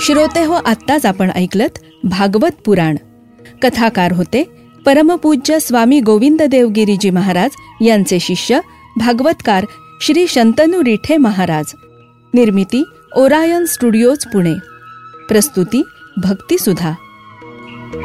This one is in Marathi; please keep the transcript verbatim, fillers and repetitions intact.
श्रोते हो, आत्ताच आपण ऐकलत भागवत पुराण. कथाकार होते परमपूज्य स्वामी गोविंद देवगिरीजी महाराज यांचे शिष्य भागवतकार श्री शंतनू रिठे महाराज. निर्मिती ओरायन स्टुडिओज पुणे. प्रस्तुती भक्ती सुधा.